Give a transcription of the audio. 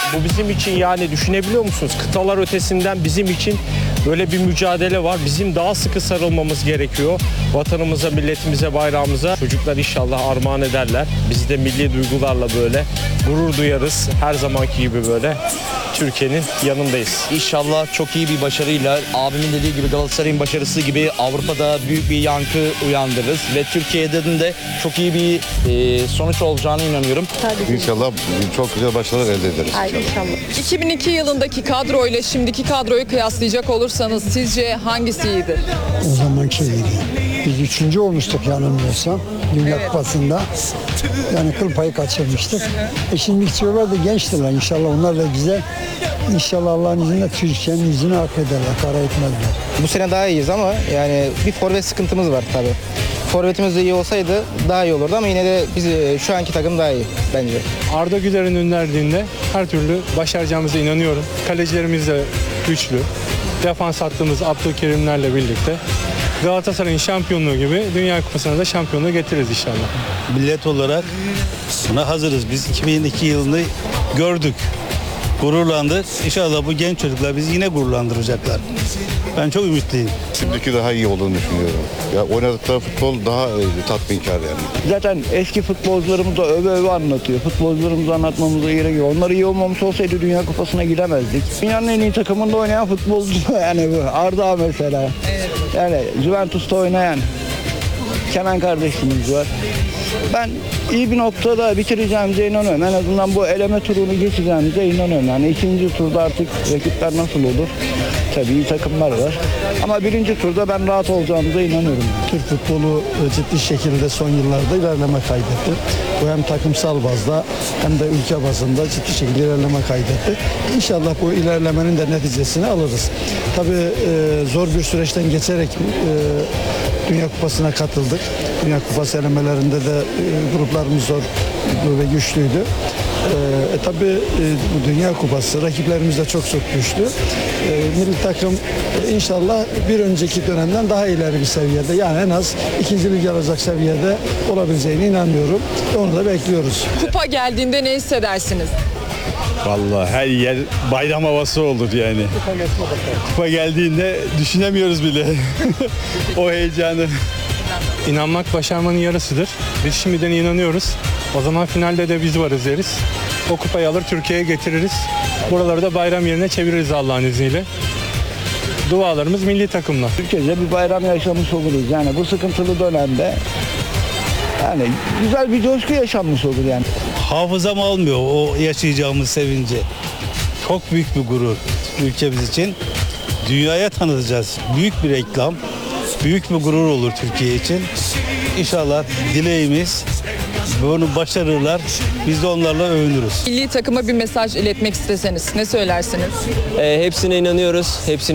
Bu bizim için, yani düşünebiliyor musunuz? Kıtalar ötesinden bizim için böyle bir mücadele var. Bizim daha sıkı sarılmamız gerekiyor. Vatanımıza, milletimize, bayrağımıza. Çocuklar inşallah armağan ederler. Biz de milli duygularla böyle gurur duyarız. Her zamanki gibi böyle Türkiye'nin yanındayız. İnşallah çok iyi bir başarıyla abimin dediği gibi Galatasaray'ın başarısı gibi Avrupa'da büyük bir yankı uyandırırız ve Türkiye'de de çok iyi bir sonuç olacağına inanıyorum. İnşallah çok güzel başarılar elde ederiz. İnşallah. 2002 yılındaki kadro ile şimdiki kadroyu kıyaslayacak olursanız sizce hangisi iyidir? O zamanki iyiydi. Biz 3. olmuştuk yanılmıyorsam Dünya Kupası'nda. Yani kıl payı kaçırmıştık. Şimdiki diyorlar da gençtiler. İnşallah onlar da güzel. İnşallah Allah'ın izniyle Türkiye'nin yüzünü hak ederler, kara etmezler. Bu sene daha iyiyiz ama yani bir forvet sıkıntımız var tabii. Forvetimiz de iyi olsaydı daha iyi olurdu ama yine de biz şu anki takım daha iyi bence. Arda Güler'in önderliğinde her türlü başaracağımıza inanıyorum. Kalecilerimiz de güçlü. Defans hattımız Abdülkerimlerle birlikte Galatasaray'ın şampiyonluğu gibi Dünya Kupası'na da şampiyonluğu getiririz inşallah. Millet olarak buna hazırız. Biz 2002 yılını gördük. Gururlandık. İnşallah bu genç çocuklar bizi yine gururlandıracaklar. Ben çok ümitliyim. Şimdiki daha iyi olduğunu düşünüyorum. Ya oynadıkları futbol daha tatminkar yani. Zaten eski futbolcularımız da öve öve anlatıyor. Futbolcularımızı anlatmamıza gerek yok. Onlar iyi olmamış olsaydı Dünya Kupası'na gidemezdik. Dünyanın en iyi takımında oynayan futbolcu yani bu. Arda mesela. Evet. Yani Juventus'ta oynayan Kenan kardeşimiz var. Ben iyi bir noktada bitireceğimize inanıyorum. En azından bu eleme turunu geçeceğimize inanıyorum. Yani ikinci turda artık rakipler nasıl olur? Tabii iyi takımlar var. Ama birinci turda ben rahat olacağımıza inanıyorum. Türk futbolu ciddi şekilde son yıllarda ilerleme kaydetti. Bu hem takımsal bazda hem de ülke bazında ciddi şekilde ilerleme kaydetti. İnşallah bu ilerlemenin de neticesini alırız. Tabii zor bir süreçten geçerek Dünya Kupası'na katıldık. Dünya Kupası elemelerinde de gruplarımız zor ve güçlüydü. Tabii bu Dünya Kupası rakiplerimiz de çok güçlü. Milli takım inşallah bir önceki dönemden daha ileri bir seviyede, yani en az 2. lig alacak seviyede olabileceğine inanıyorum. Onu da bekliyoruz. Kupa geldiğinde ne hissedersiniz? Vallahi her yer bayram havası olur yani. Kupa geldiğinde düşünemiyoruz bile. O heyecanı. İnanmak başarmanın yarısıdır. Biz şimdiden inanıyoruz. O zaman finalde de biz varız deriz. O kupayı alır Türkiye'ye getiririz. Buraları da bayram yerine çeviririz Allah'ın izniyle. Dualarımız milli takımla. Türkiye'de bir bayram yaşamış oluruz. Yani bu sıkıntılı dönemde yani güzel bir coşku yaşanmış olur yani. Hafızam almıyor o yaşayacağımız sevinci. Çok büyük bir gurur ülkemiz için. Dünyaya tanıtacağız. Büyük bir reklam, büyük bir gurur olur Türkiye için. İnşallah dileğimiz bunu başarırlar. Biz de onlarla övünürüz. Milli takıma bir mesaj iletmek isteseniz ne söylersiniz? Hepsine inanıyoruz. Hepsini